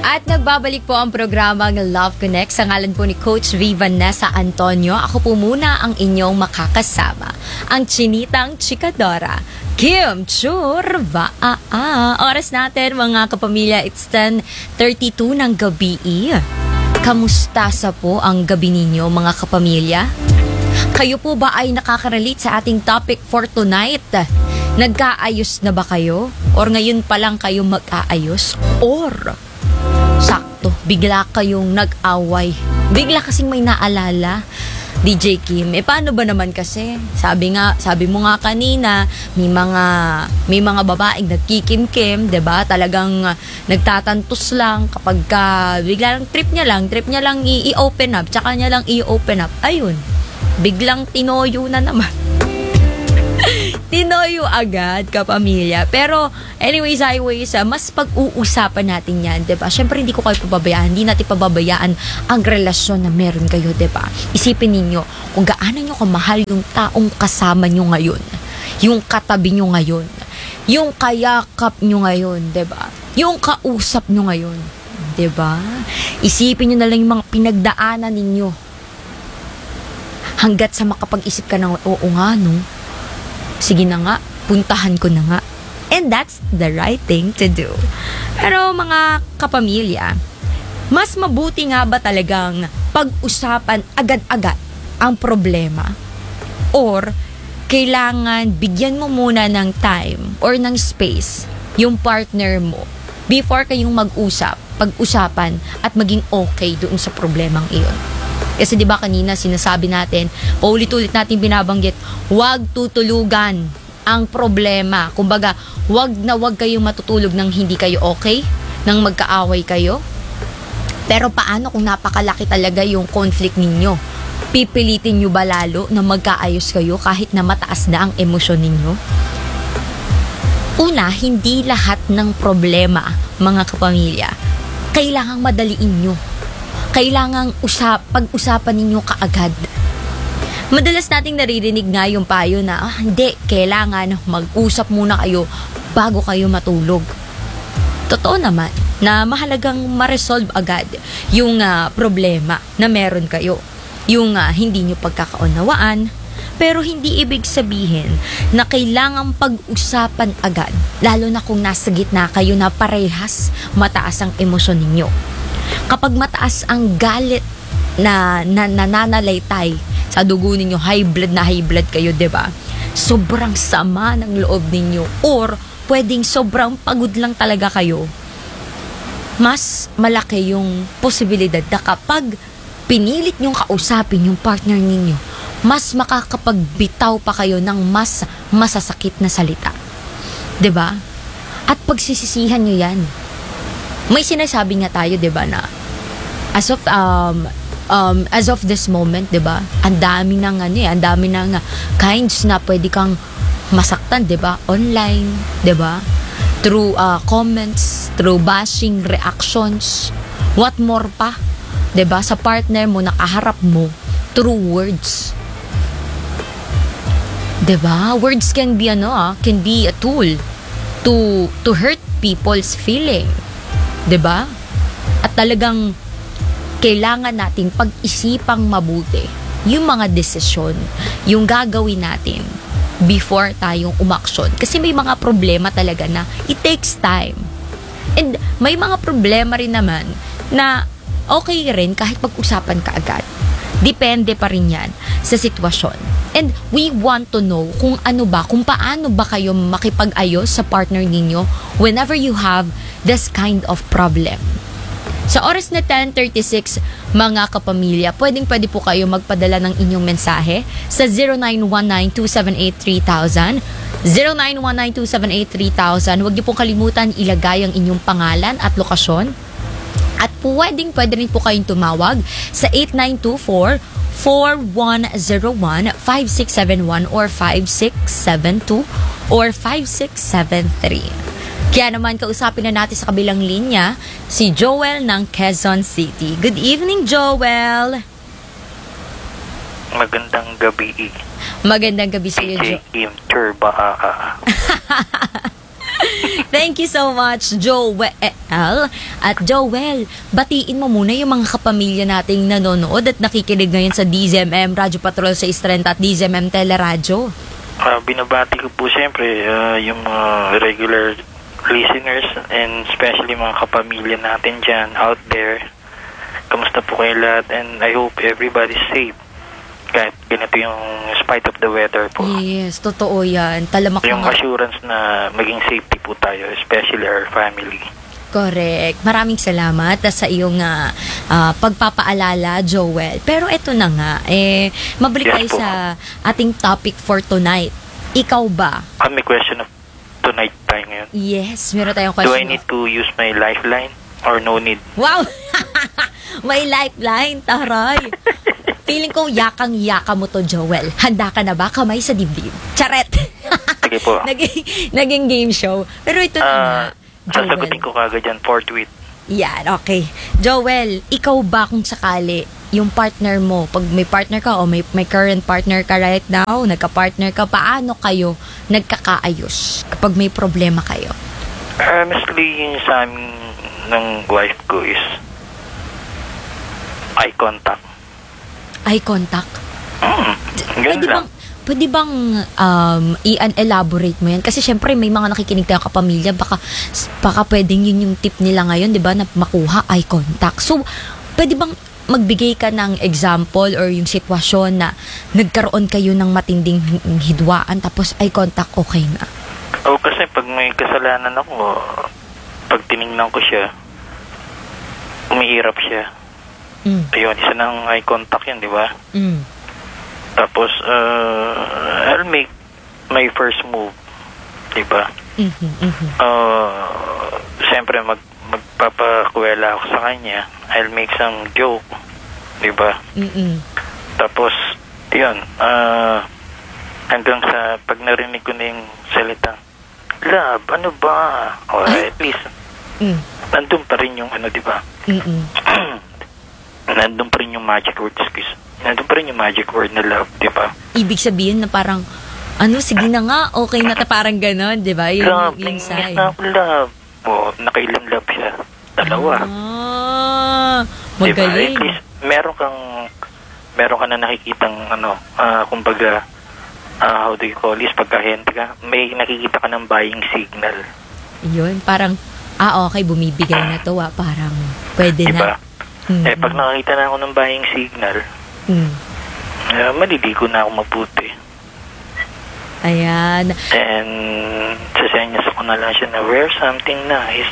At nagbabalik po ang programang Love Connect sa ngalan po ni Coach V. Vanessa Antonio. Ako po muna ang inyong makakasama, ang chinitang chikadora, Kim Churva. Oras natin mga kapamilya, it's 10:32 ng gabi. Kamusta sa po ang gabi ninyo mga kapamilya? Kayo po ba ay nakaka-relate sa ating topic for tonight? Nagkaayos na ba kayo? Or ngayon pa lang kayo mag-aayos? Or sakto, bigla kayong nag-away. Bigla kasing may naalala, DJ Kim. Paano ba naman kasi? Sabi mo nga kanina, may mga babaeng nagkikimkim, 'di ba? Talagang nagtatantos lang kapag bigla lang trip niya lang i-open up, tsaka niya lang i-open up. Ayun. Biglang tinoyo na naman. Tinoyo agad, kapamilya. Pero, anyways, mas pag-uusapan natin yan, diba? Siyempre, hindi ko kayo pababayaan. Hindi natin pababayaan ang relasyon na meron kayo, diba? Isipin ninyo, kung gaano nyo kamahal yung taong kasama nyo ngayon. Yung katabi nyo ngayon. Yung kayakap nyo ngayon, diba? Yung kausap nyo ngayon. Diba? Isipin nyo na lang yung mga pinagdaanan ninyo. Hanggat sa makapag-isip ka ng, oo nga, no? Sige na nga, puntahan ko na nga. And that's the right thing to do. Pero mga kapamilya, mas mabuti nga ba talagang pag-usapan agad-agad ang problema? Or kailangan bigyan mo muna ng time or ng space yung partner mo before kayong pag-usapan at maging okay doon sa problemang iyon? Kasi 'di ba kanina sinasabi natin, paulit-ulit natin binabanggit, huwag tutulugan ang problema. Kumbaga, huwag kayong matutulog nang hindi kayo okay, nang magkaaway kayo. Pero paano kung napakalaki talaga yung conflict ninyo? Pipilitin nyo ba lalo na magkaayos kayo kahit na mataas na ang emosyon ninyo? Una, hindi lahat ng problema, mga kapamilya, kailangang madaliin nyo. Kailangang pag-usapan ninyo kaagad. Madalas nating naririnig nga yung payo na, hindi, kailangan mag-usap muna kayo bago kayo matulog. Totoo naman na mahalagang ma-resolve agad yung problema na meron kayo. Yung hindi nyo pagkakaunawaan, pero hindi ibig sabihin na kailangang pag-usapan agad, lalo na kung nasa gitna kayo na parehas mataas ang emosyon ninyo. Kapag mataas ang galit na nananalaytay sa dugo ninyo, high blood kayo, 'di ba? Sobrang sama ng loob ninyo or pwedeng sobrang pagod lang talaga kayo. Mas malaki yung posibilidad na kapag pinilit nyong kausapin yung partner ninyo, mas makakapagbitaw pa kayo ng mas masasakit na salita. 'Di ba? At pagsisisihan nyo yan. May sinasabi nga tayo, 'di ba, na as of this moment, 'di ba? Ang dami ng kinds na pwede kang masaktan, 'di ba? Online, 'di ba? Through comments, through bashing, reactions, what more pa, 'di ba? Sa partner mo, nakaharap mo, through words. 'Di ba? Words can be a tool to hurt people's feeling. 'Di ba? At talagang kailangan nating pag-isipang mabuti yung mga desisyon, yung gagawin natin before tayong umaksyon. Kasi may mga problema talaga na it takes time. And may mga problema rin naman na okay rin kahit pag-usapan ka agad. Depende pa rin yan sa sitwasyon. And we want to know kung paano ba kayo makipag-ayos sa partner ninyo whenever you have this kind of problem. Sa oras na 10:36, mga kapamilya, pwede po kayo magpadala ng inyong mensahe sa 0919-278-3000. 0919-278-3000. Huwag niyo pong kalimutan ilagay ang inyong pangalan at lokasyon. At pwede rin po kayong tumawag sa 8924-4101, 5671 or 5672 or 5673. Kaya naman kausapin na natin sa kabilang linya si Joel ng Quezon City. Good evening, Joel. Magandang gabi. Magandang gabi sa iyo, DJ Kim Churba. Thank you so much, Joel. At Joel, batiin mo muna yung mga kapamilya nating nanonood at nakikinig ngayon sa DZMM Radyo Patrol sa Istrenta at DZMM Teleradyo. Binabati ko po siyempre yung mga regular listeners and especially mga kapamilya natin dyan out there. Kamusta po kayo lahat, and I hope everybody's safe kahit ganito yung spite of the weather po. Yes, totoo yan. Talamak Yung mga... assurance na maging safety po tayo, especially our family. Correct. Maraming salamat sa iyong pagpapaalala, Joel. Pero eto na nga, mabalik tayo sa ating topic for tonight. Ikaw ba? May question of tonight tayo ngayon. Yes, meron tayong question. Do I need to use my lifeline or no need? Wow! May lifeline, taray. Feeling ko yakang-yaka mo to, Joel. Handa ka na ba? Kamay sa dibdib. Charet! Sige po. naging game show. Pero ito na nga, Joel. Sasagutin ko kagad yan, forthwith. Yan, okay. Joel, ikaw ba kung sakali, yung partner mo, pag may partner ka o may current partner ka right now, nagka-partner ka, paano kayo nagkakaayos kapag may problema kayo? Honestly, yung sa amin ng wife ko is eye contact. Eye contact? Ganun lang. Pwede bang i-elaborate mo yan? Kasi syempre may mga nakikinig tayong kapamilya, baka pwedeng yun yung tip nila ngayon, di ba, na makuha eye contact. So, pwede bang magbigay ka ng example or yung sitwasyon na nagkaroon kayo ng matinding hidwaan tapos eye contact okay na? Kasi pag may kasalanan ako, pag tinignan ko siya, umihirap siya. Ayun, isa ng eye contact yan, di ba? Tapos, I'll make my first move, di ba? Siyempre, magpapakuwela ako sa kanya. I'll make some joke, di ba? Tapos, yun, hanggang sa pag narinig ko na yung salita, love, ano ba? O, at least, nandun pa rin yung ano, di ba? Nandun pa rin yung magic word, nandun pa rin yung magic word na love, di ba? Ibig sabihin na parang, sige na nga, okay na ta, parang ganon, di ba? Love, ingit na ako, love. Nakailan love siya. Dalawa. Magaling. Diba? At least, meron ka na nakikitang, kumbaga, how do you call this, pagkahente ka, may nakikita ka ng buying signal. Yun, parang, okay, bumibigay na to, parang, pwede diba? Na. Pag nakakita na ako ng buying signal, maliligo na ako mabuti. Ayan. And, sasenyas ako na lang siya na wear something nice.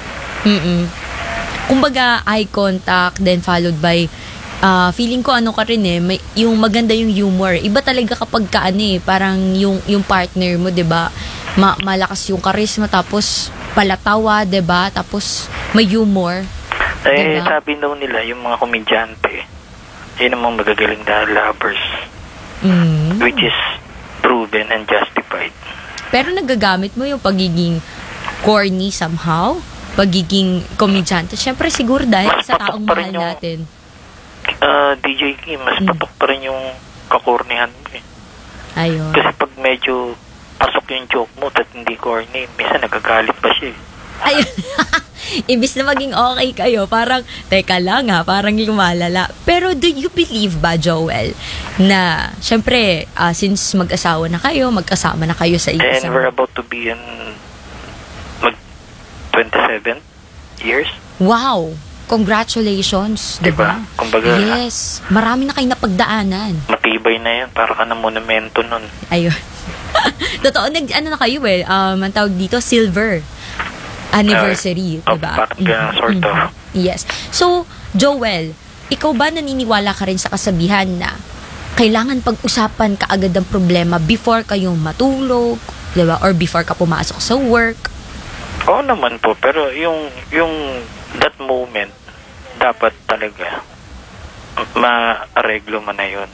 Kumbaga, eye contact, then followed by, feeling ko ka rin may, yung maganda yung humor. Iba talaga kapag parang yung partner mo, diba? Malakas yung charisma, tapos palatawa, diba? Tapos may humor. Diba? Sabi daw nila, yung mga komedyante, yun namang magagaling na lovers. Which is proven and justified. Pero nagagamit mo yung pagiging corny somehow? Pagiging komedyante? Siyempre siguro dahil sa taong mahal natin. DJ Kim, mas patok pa rin yung kakornihan mo eh. Ayun. Kasi pag medyo pasok yung joke mo at hindi corny, minsan nagagalit pa siya eh. Ayun. Ibis na maging okay kayo, parang, teka lang parang lumalala. Pero do you believe ba, Joel, na, syempre, since mag-asawa na kayo, magkasama na kayo sa isang... And we're about to be in 27 years. Wow! Congratulations, diba? Kumbaga, yes, marami na kayo napagdaanan. Matibay na yan, para ka na monumento nun. Ayun. Totoo, na kayo ang tawag dito, silver anniversary, diba? Parang sort of. Yes. So, Joel, ikaw ba naniniwala ka rin sa kasabihan na kailangan pag-usapan ka agad ang problema before kayong matulog, diba? Or before ka pumasok sa work? Oo naman po, pero yung that moment, dapat talaga ma-areglo mo na yun.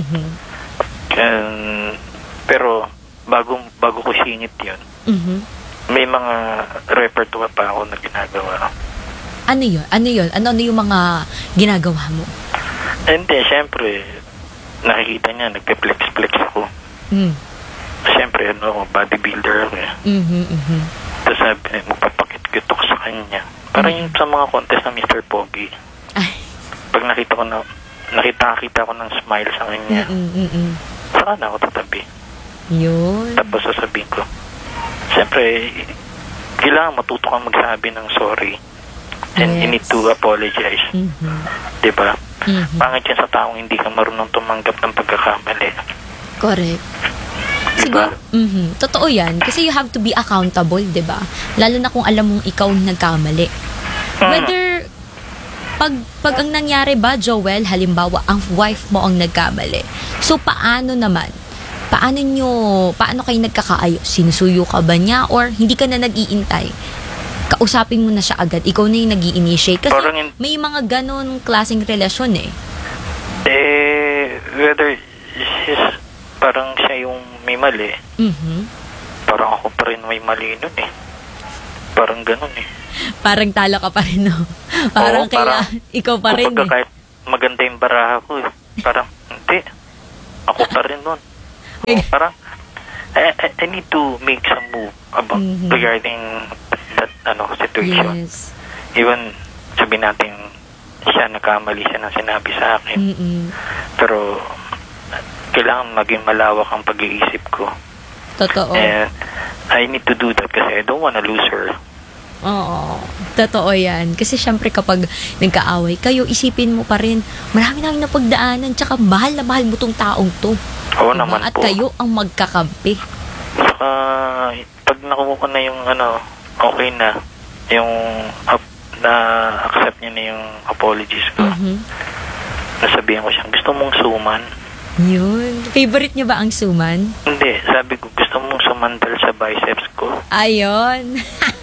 Pero bago ko singit yun, may mga repertoire pa ako na ginagawa. Ano yun? Ano yung mga ginagawa mo? Hindi, syempre, nakikita niya, nagpe-flex ako. Syempre, bodybuilder ako eh. Tapos sabi, magpapakit-kit ako sa kanya. Parang yung sa mga contest na Mr. Pogi. Ay. Pag nakita ko ng smile sa kanya, saka na ako tatabi. Yun. Tapos sasabihin ko, siyempre, kailangan matuto kang magsabi ng sorry. And you need to apologize. Diba? Pangit yun sa taong hindi ka marunong tumanggap ng pagkakamali. Correct. Diba? Siguro, totoo yan. Kasi you have to be accountable, diba? Lalo na kung alam mong ikaw ang nagkamali. Whether, pag ang nangyari ba, Joel, halimbawa, ang wife mo ang nagkamali. So, paano naman? Paano kayo nagkakaayos? Sinusuyo ka ba niya? Or hindi ka na nag-iintay? Kausapin mo na siya agad. Ikaw na yung nag-i-initiate. Kasi may mga ganon klaseng relasyon eh. Whether parang siya yung may mali, parang ako pa rin may mali nun eh. Parang ganon eh. Parang talo ka pa rin, no? Parang ikaw pa rin eh. Kahit maganda yung baraha ko eh. Parang, hindi. Ako pa rin nun. Parang, I need to make some move about regarding that situation. Yes. Even, sabi natin, siya nagkamali siya ng sinabi sa akin. Pero, kailangan maging malawak ang pag-iisip ko. Totoo. And I need to do that kasi I don't wanna lose her. Oo. Totoo yan. Kasi syempre kapag nagkaaway kayo, isipin mo pa rin, marami na napagdaanan, tsaka mahal na mahal mo tong taong to. Oo diba? naman At po. kayo ang magkakampi. Saka, pag nakuha ko na yung okay na, yung na-accept niya na yung apologies ko, nasabihan ko siya, gusto mong suman? Yun. Favorite niya ba ang suman? Hindi. Sabi ko, gusto mong sumandal sa biceps ko? Ayun.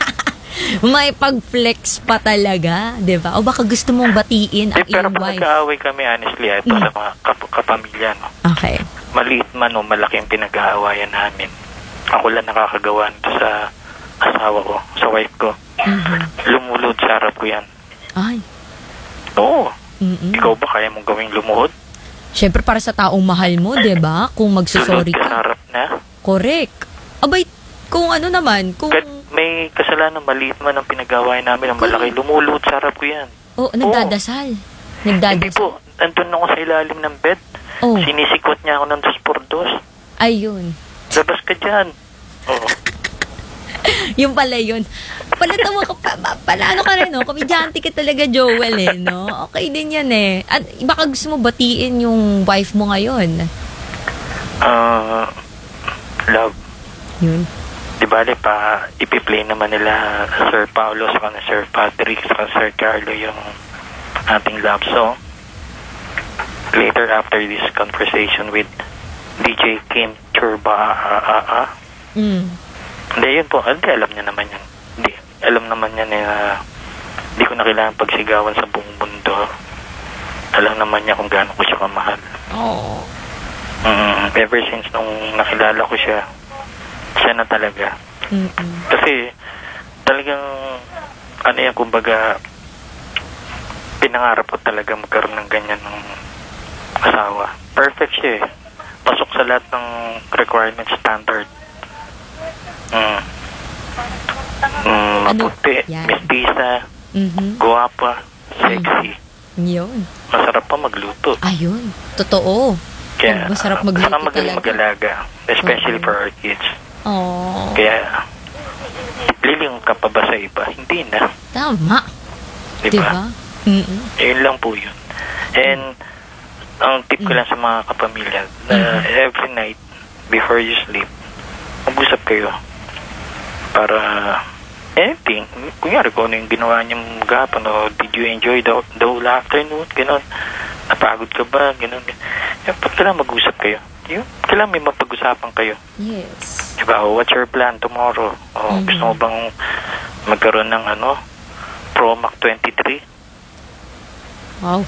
May pag-flex pa talaga, di ba? O baka gusto mong batiin ang pero iyong pag wife. nag-aaway kami, honestly, ito sa mga kapamilya, no? Okay. Maliit man o malaki ang pinag-aawayan namin. Ako lang nakakagawa nito sa asawa ko, sa wife ko. Lumulod sa harap ko yan. Ay. Oo. Ikaw ba kaya mong gawing lumuhod? Siyempre para sa taong mahal mo, di ba? Kung magsusorry Lulod sa ka. harap na? Correct. Abay, kung ano naman, kung... Kahit may kasalanan, maliit man ang pinag-aawayan namin, ang malaki, lumulod sa harap ko yan. Oh, nagdadasal. Hindi po. Andun ako sa ilalim ng bed. Oh. Sinisikot niya ako ng 2x2. Ayun. Labas ka dyan. Oo. Yung pala yun. Palatawa ka pa. Pala ano ka rin, no? Komedyante ka talaga, Joel, eh, no? Okay din yan, eh. At baka gusto mo batiin yung wife mo ngayon. Love. Yun. Di ba, ipi-play naman nila Sir Paolo, saka na Sir Patrick, saka Sir Carlo yung ating love song. Later, after this conversation with DJ Kim Churba, Hindi, yun po. Hindi, alam niya naman yan. Hindi, alam naman niya na hindi ko na kailangan pagsigawan sa buong mundo. Alam naman niya kung gaano ko siya kamahal. Oh. Ever since nung nakilala ko siya, siya na talaga. Kasi, talagang, kumbaga, pinangarap ko talaga magkaroon ng ganyan ng asawa. Perfect siya eh. Pasok sa lahat ng requirement standard. Maputi, mestiza, guwapa, sexy. Yun. Masarap pa magluto. Ayun. Totoo. Kaya, masarap magluto saka magaling talaga. mag-alaga. Especially for our kids. Oh. Kaya, liling ka pa ba sa iba? Hindi na. Tama. Diba? Yun lang po yun. And, ang tip ko lang sa mga kapamilya, na every night, before you sleep, mag-usap kayo. Para, anything. Kunyari, kung ano yung ginawa niyo gapon, o did you enjoy the whole afternoon, gano'n. Napagod ka ba, gano'n. Kailangan mag-usap kayo. Kailangan may mapag-usapan kayo. Yes. Diba, what's your plan tomorrow? Gusto mo bang magkaroon ng Promac 23? Wow.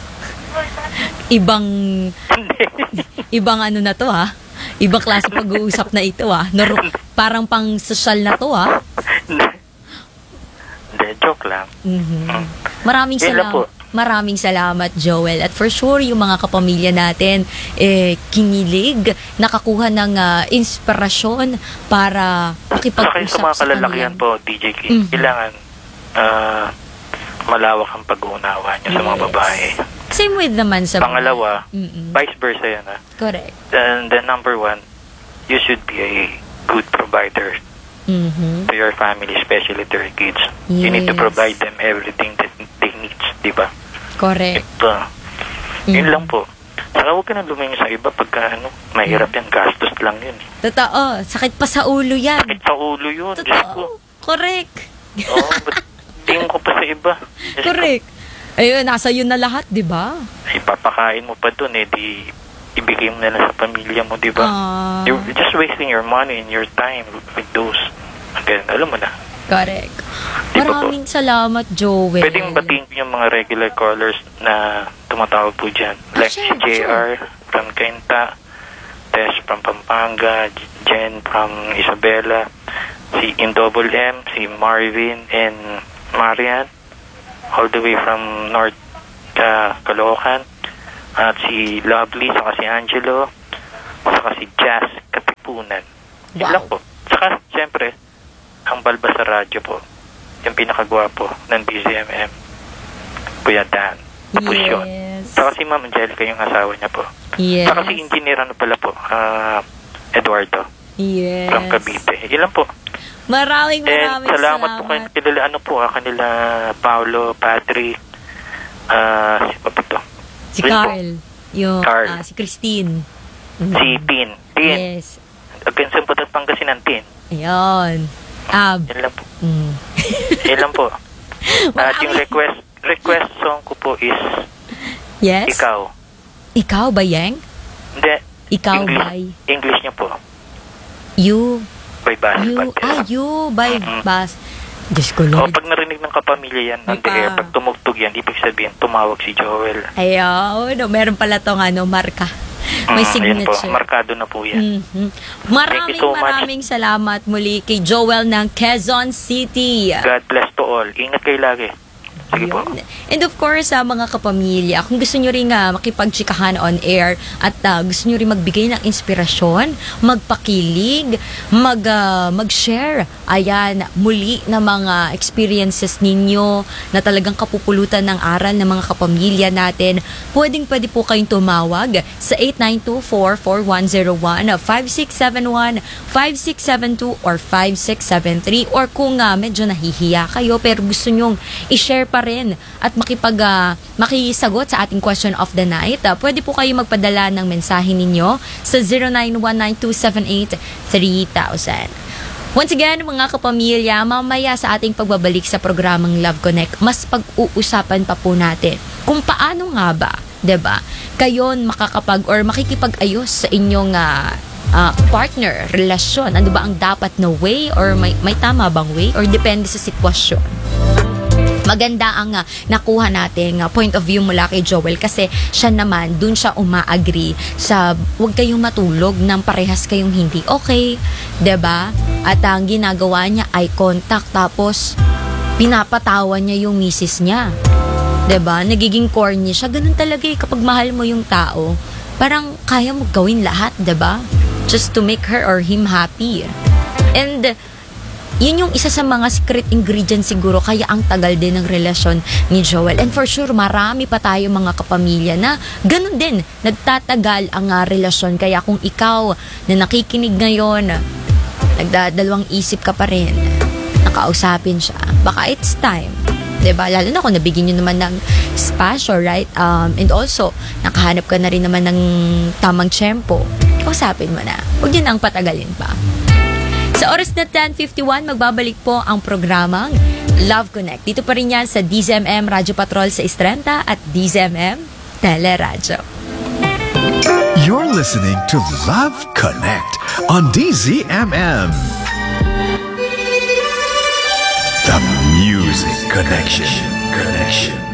Ibang ano na to, ha? Ibang klase pag-uusap na ito, ha? Parang pang social na to, ha? Hindi, joke lang. Maraming Yun lang po. salamat. maraming salamat, Joel. At for sure, yung mga kapamilya natin, kinilig, nakakuha ng inspirasyon para makipag-usap sa mga kalalakihan po, DJ King, kailangan malawak ang pag-uunawa niyo sa mga babae. Same with naman sa pangalawa, vice versa yan. Correct. And then number one, you should be a good provider to your family, especially to your kids. You need to provide them everything that they need, di ba? Correct. Yun lang po. Saka huwag ka na lumingin sa iba pagka mahirap yan, gastos lang yun. Totoo. Sakit pa sa ulo yan. Sakit sa ulo yun. Totoo. Correct. Oo, ba't tingin ko pa sa iba? Correct. Ayun, nasa yun na lahat, di ba? Ipapakain mo pa dun di ibigay mo na lang sa pamilya mo, di ba? You're just wasting your money and your time with those. Again, alam mo na. Correct. Maraming salamat, Joel. Pwedeng batiin yung mga regular callers na tumatawag po dyan. Like si JR from Kenta, Tess from Pampanga, Jen from Isabela, si Indouble M, si Marvin and Marian, all the way from North Caloocan, at si Lovely, saka si Angelo, saka si Jazz Katipunan. Wow. Lang po. Saka, siyempre, ang balba sa radyo po, yung pinakagwapo ng DZMM, Kuya Dan. Tapos yun. Saka si Ma'am Angelica, yung asawa niya po. Yes. Saka si engineer, pala po, Eduardo. Yes. From Cavite. Ilan po. Maraming salamat po kanila Paolo, Patrick, si Papito. Si Carl. Si Christine. Si Tin. Yes. Agkansan po at Pangasinan, Tin. Ayun. Yan lang po. Yan lang po. At yung request song ko po is Yes? Ikaw. Ikaw ba, Yang? Hindi. Ikaw English niya po. You by Bas. You by Bas. Diyos ko, Lord. Pag narinig ng kapamilya yan, pag tumugtog yan, ibig sabihin, tumawag si Joel. Ayaw, meron pala tong marka. May signature. Yan po, markado na po yan. Maraming salamat muli kay Joel ng Quezon City. God bless to all. Ingat kayo lagi. Sige po. And of course, mga kapamilya, kung gusto nyo rin makipagchikahan on air at gusto nyo rin magbigay ng inspirasyon, magpakilig, mag-share, ayan, muli na mga experiences ninyo na talagang kapupulutan ng aral ng mga kapamilya natin, pwede po kayong tumawag sa 8924-4101, 5671, 5672, or 5673, or kung medyo nahihiya kayo pero gusto nyong i-share pa rin at makisagot sa ating question of the night, pwede po kayo magpadala ng mensahe ninyo sa 0919-278-3000. Once again, mga kapamilya, mamaya sa ating pagbabalik sa programang Love Connect, mas pag-uusapan pa po natin kung paano nga ba, 'di ba, kayo makikipag-ayos sa inyong partner, relasyon. Ano ba ang dapat na way, or may tama bang way, or depende sa sitwasyon. Maganda ang nakuha nating point of view mula kay Joel kasi siya naman, dun siya uma-agree sa huwag kayong matulog nang parehas kayong hindi okay, 'di ba? At ang ginagawa niya eye contact, tapos pinapatawan niya yung misis niya. 'Di ba? Nagiging corny siya. Ganun talaga kapag mahal mo yung tao. Parang kaya mo gawin lahat, 'di ba? Just to make her or him happy. And yun yung isa sa mga secret ingredients siguro kaya ang tagal din ng relasyon ni Joel. And for sure, marami pa tayo mga kapamilya na ganun din, nagtatagal ang relasyon. Kaya kung ikaw na nakikinig ngayon, nagdadalawang isip ka pa rin, nakausapin siya, baka it's time. Diba? Lalo na kung nabigyan nyo naman ng spasyo, right? And also, nakahanap ka na rin naman ng tamang tiyempo, kausapin mo na. Huwag yun ang patagalin pa. Sa oras na 10:51, magbabalik po ang programang Love Connect. Dito pa rin yan sa DZMM Radyo Patrol sa Istrenta at DZMM Teleradyo. You're listening to Love Connect on DZMM. The Music Connection.